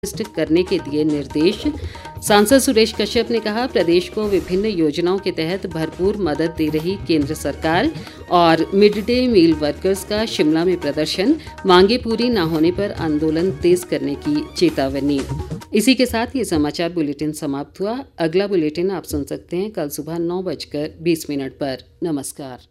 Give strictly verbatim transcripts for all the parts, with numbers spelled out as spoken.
करने के दिए निर्देश। सांसद सुरेश कश्यप ने कहा, प्रदेश को विभिन्न योजनाओं के तहत भरपूर मदद दे रही केंद्र सरकार। और मिड डे मील वर्कर्स का शिमला में प्रदर्शन, मांगे पूरी न होने पर आंदोलन तेज करने की चेतावनी। इसी के साथ ये समाचार बुलेटिन समाप्त हुआ। अगला बुलेटिन आप सुन सकते हैं कल सुबह नौ बजकर बीस मिनट पर। नमस्कार।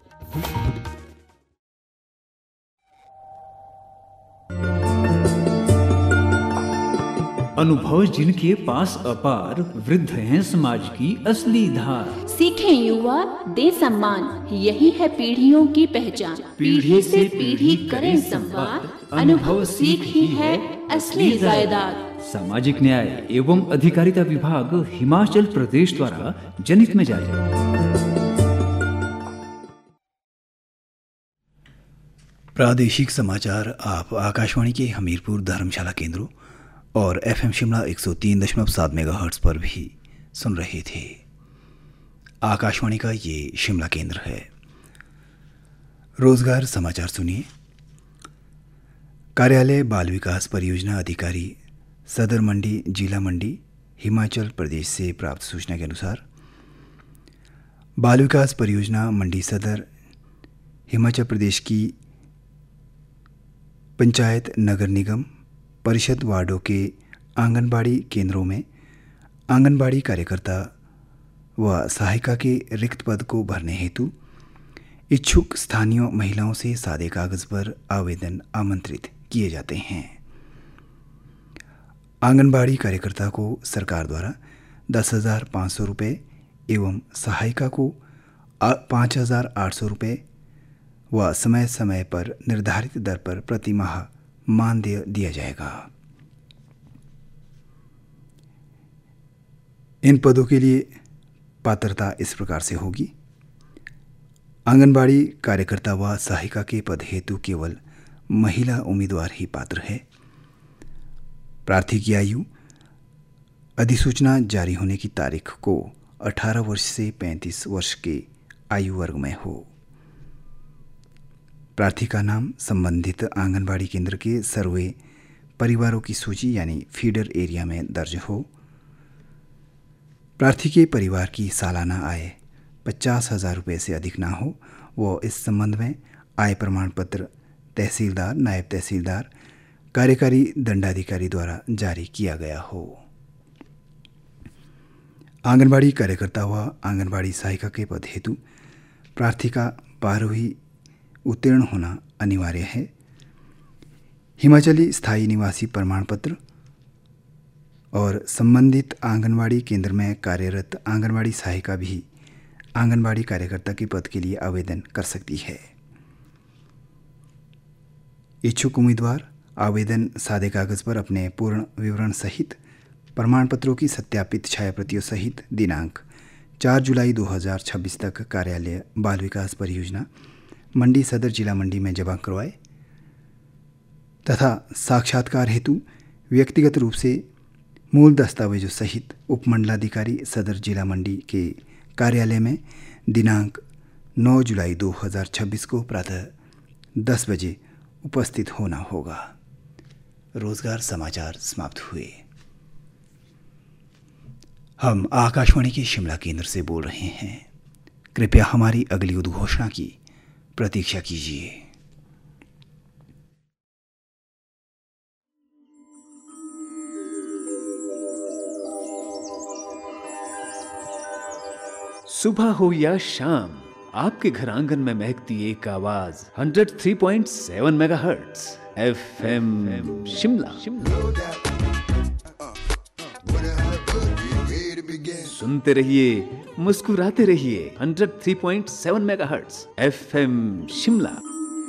अनुभव जिनके पास अपार, वृद्ध हैं समाज की असली धार। सीखें युवा, दे सम्मान, यही है पीढ़ियों की पहचान। पीढ़ी से पीढ़ी करें संवाद, अनुभव सीख ही है असली जायदाद। सामाजिक न्याय एवं अधिकारिता विभाग हिमाचल प्रदेश द्वारा जनहित में जारी। प्रादेशिक समाचार आप आकाशवाणी के हमीरपुर धर्मशाला केंद्रों और एफएम शिमला एक सौ तीन दशमलव सात मेगाहर्ट्ज़ पर भी सुन रहे थे। आकाशवाणी का ये शिमला केंद्र है। रोजगार समाचार सुनिए। कार्यालय बाल विकास परियोजना अधिकारी सदर मंडी जिला मंडी हिमाचल प्रदेश से प्राप्त सूचना के अनुसार बाल विकास परियोजना मंडी सदर हिमाचल प्रदेश की पंचायत नगर निगम परिषद वार्डों के आंगनबाड़ी केंद्रों में आंगनबाड़ी कार्यकर्ता व सहायिका के रिक्त पद को भरने हेतु इच्छुक स्थानीय महिलाओं से सादे कागज पर आवेदन आमंत्रित किए जाते हैं। आंगनबाड़ी कार्यकर्ता को सरकार द्वारा दस हज़ार पाँच सौ रुपये एवं सहायिका को पाँच हज़ार आठ सौ रुपये व समय समय पर निर्धारित दर पर प्रति माह मानदेय दिया जाएगा। इन पदों के लिए पात्रता इस प्रकार से होगी। आंगनबाड़ी कार्यकर्ता व सहायिका के पद हेतु केवल महिला उम्मीदवार ही पात्र है। प्रार्थी की आयु अधिसूचना जारी होने की तारीख को अठारह वर्ष से पैंतीस वर्ष के आयु वर्ग में हो। प्रार्थी का नाम संबंधित आंगनबाड़ी केंद्र के सर्वे परिवारों की सूची यानी फीडर एरिया में दर्ज हो। प्रार्थी के परिवार की सालाना आय पचास हजार रुपये से अधिक ना हो। वो इस संबंध में आय प्रमाण पत्र तहसीलदार, नायब तहसीलदार, कार्यकारी दंडाधिकारी द्वारा जारी किया गया हो। आंगनबाड़ी कार्यकर्ता व आंगनबाड़ी सहायिका के पद हेतु प्रार्थी का बारहवीं उत्तीर्ण होना अनिवार्य है। हिमाचली स्थायी निवासी प्रमाण पत्र और संबंधित आंगनबाड़ी केंद्र में कार्यरत आंगनबाड़ी सहायिका भी आंगनबाड़ी कार्यकर्ता के पद के लिए आवेदन कर सकती है। इच्छुक उम्मीदवार आवेदन सादे कागज पर अपने पूर्ण विवरण सहित प्रमाण पत्रों की सत्यापित छायाप्रतियों सहित दिनांक चार जुलाई दो हज़ार छब्बीस तक कार्यालय बाल विकास परियोजना मंडी सदर जिला मंडी में जमा करवाए तथा साक्षात्कार हेतु व्यक्तिगत रूप से मूल दस्तावेजों सहित उपमंडलाधिकारी सदर जिला मंडी के कार्यालय में दिनांक नौ जुलाई दो हज़ार छब्बीस को प्रातः दस बजे उपस्थित होना होगा। रोजगार समाचार समाप्त हुए। हम आकाशवाणी के शिमला केंद्र से बोल रहे हैं। कृपया हमारी अगली उद्घोषणा की प्रतीक्षा कीजिए। सुबह हो या शाम, आपके घर आंगन में महकती एक आवाज एक सौ तीन पॉइंट सात मेगाहर्ट्ज एफएम शिमला। सुनते रहिए, मुस्कुराते रहिए। एक सौ तीन पॉइंट सात मेगाहर्ट्ज एफएम शिमला।